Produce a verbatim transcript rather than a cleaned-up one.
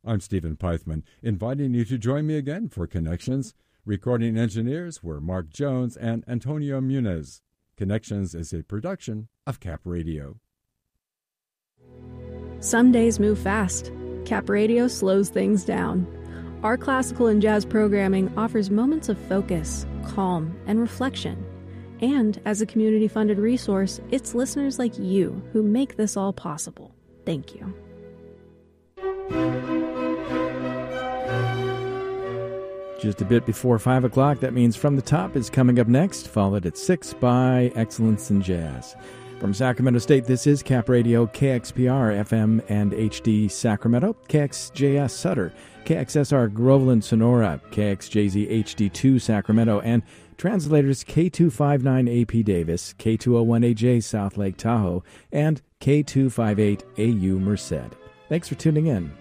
I'm Stephen Pythman, inviting you to join me again for Connections. Recording engineers were Mark Jones and Antonio Munez. Connections is a production of Cap Radio. Some days move fast. Cap Radio slows things down. Our classical and jazz programming offers moments of focus, calm, and reflection. And as a community-funded resource, it's listeners like you who make this all possible. Thank you. Just a bit before five o'clock, that means From the Top is coming up next, followed at six by Excellence in Jazz. From Sacramento State, this is Cap Radio, K X P R, F M and H D Sacramento, K X J S Sutter, K X S R Groveland, Sonora, K X J Z H D two Sacramento, and translators K two fifty-nine A P Davis, K two oh one A J South Lake Tahoe, and K two fifty-eight A U Merced. Thanks for tuning in.